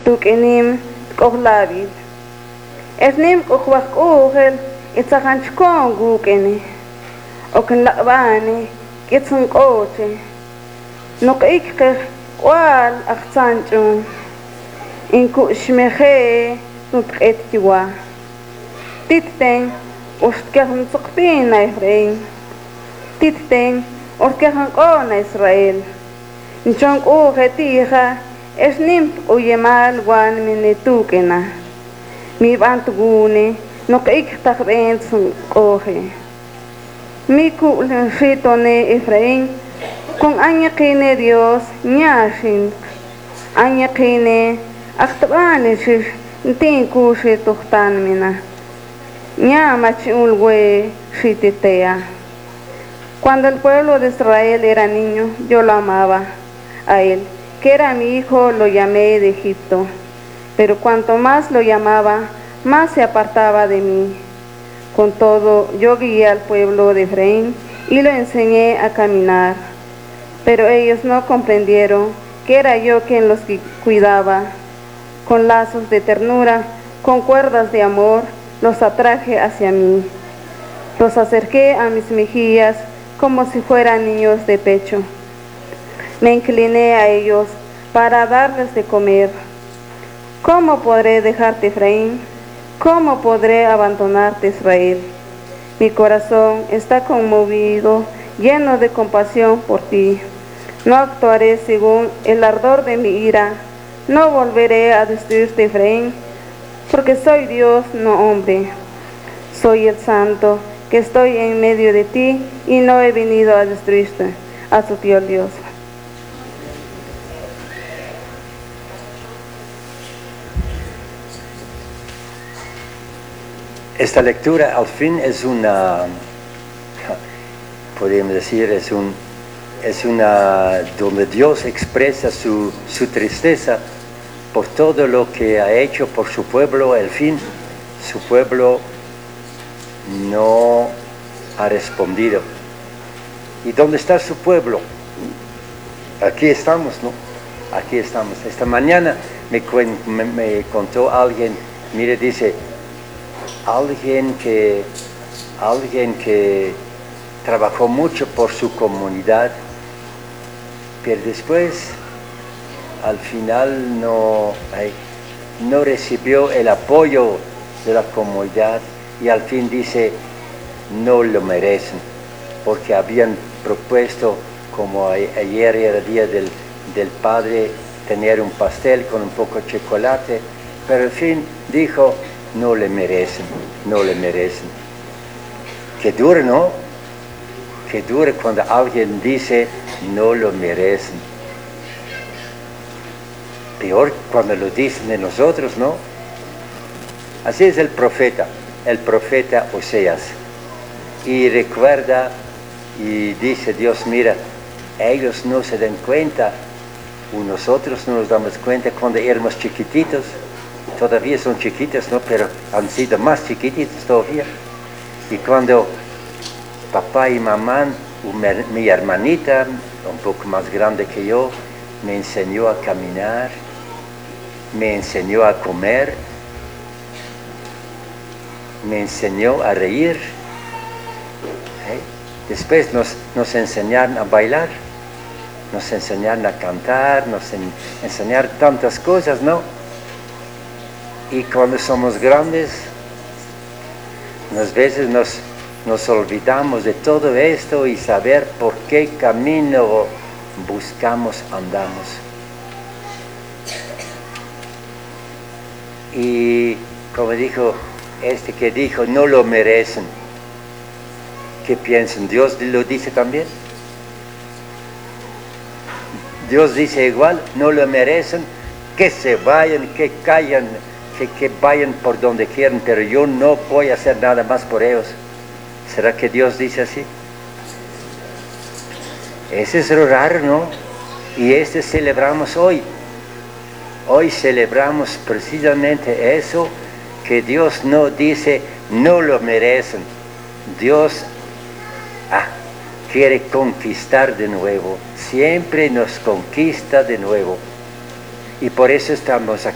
tukenim kohlabil. Esnim kokwak ugel itzahanchkon gukene. Oken labane kitsun koche. Nok ikke wal aksanchun. Inku shmehe nutqet kiwa. Titten ustkehn tsukpin na Efraim. Titten ustkehn qona Israel. Nchon ugetija esnim uyemal wan minetukena. Mi bantugune nok ik takben sun oge. Mi kulen fitone Efraim con añakine Dios nyashin añakine aktabane shish ntin kushi tuhtan mina nyamachi ulwe shititea. Cuando el pueblo de Israel era niño, yo lo amaba a él, que era mi hijo, lo llamé de Egipto, pero cuanto más lo llamaba, más se apartaba de mí. Con todo, yo guié al pueblo de Efraín y lo enseñé a caminar, pero ellos no comprendieron que era yo quien los cuidaba. Con lazos de ternura, con cuerdas de amor, los atraje hacia mí. Los acerqué a mis mejillas como si fueran niños de pecho. Me incliné a ellos para darles de comer. ¿Cómo podré dejarte, Efraín? ¿Cómo podré abandonarte, Israel? Mi corazón está conmovido, lleno de compasión por ti. No actuaré según el ardor de mi ira. No volveré a destruirte, Efraín, porque soy Dios, no hombre. Soy el Santo, que estoy en medio de ti y no he venido a destruirte, a tu Dios Dios. Esta lectura al fin es una, podemos decir, es una donde Dios expresa su tristeza por todo lo que ha hecho por su pueblo. Al fin, su pueblo no ha respondido. ¿Y dónde está su pueblo? Aquí estamos, ¿no? Aquí estamos. Esta mañana me contó alguien, mire, dice, alguien que trabajó mucho por su comunidad, pero después, al final, no recibió el apoyo de la comunidad y al fin dice, no lo merecen, porque habían propuesto, como ayer era el día del padre, tener un pastel con un poco de chocolate, pero al fin dijo, no le merecen, no le merecen. Qué duro, ¿no? Qué duro cuando alguien dice, no lo merecen. Peor cuando lo dicen de nosotros, ¿no? Así es el profeta Oseas. Y recuerda y dice Dios, mira, ellos no se dan cuenta, o nosotros no nos damos cuenta cuando éramos chiquititos. Todavía son chiquitas, ¿no? Pero han sido más chiquititos todavía. Y cuando papá y mamá, mi hermanita, un poco más grande que yo, me enseñó a caminar, me enseñó a comer, me enseñó a reír. Después nos enseñaron a bailar, nos enseñaron a cantar, nos enseñaron tantas cosas, ¿no? Y cuando somos grandes, unas veces nos olvidamos de todo esto y saber por qué camino buscamos, andamos. Y como dijo que dijo, no lo merecen. ¿Qué piensan? ¿Dios lo dice también? Dios dice igual, no lo merecen, que se vayan, que callen, que vayan por donde quieran, pero yo no voy a hacer nada más por ellos. ¿Será que Dios dice así? Ese es lo raro, ¿no? Y celebramos hoy. Hoy celebramos precisamente eso, que Dios no dice, no lo merecen. Dios quiere conquistar de nuevo, siempre nos conquista de nuevo. Y por eso estamos aquí.